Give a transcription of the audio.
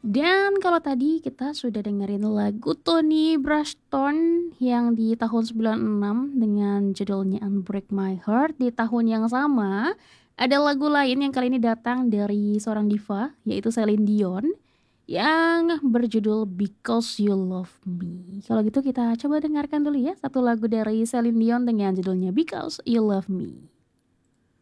Dan kalau tadi kita sudah dengerin lagu Toni Braxton yang di tahun 96 dengan judulnya Unbreak My Heart. Di tahun yang sama, ada lagu lain yang kali ini datang dari seorang diva, yaitu Celine Dion, yang berjudul Because You Love Me. Kalau gitu kita coba dengarkan dulu ya satu lagu dari Celine Dion dengan judulnya Because You Love Me.